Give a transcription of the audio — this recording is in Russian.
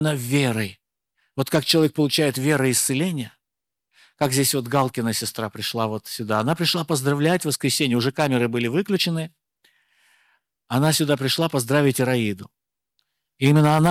верой. Вот как человек получает вероисцеление, как здесь вот Галкина сестра пришла вот сюда. Она пришла поздравлять в воскресенье, уже камеры были выключены. Она сюда пришла поздравить Ираиду. И именно она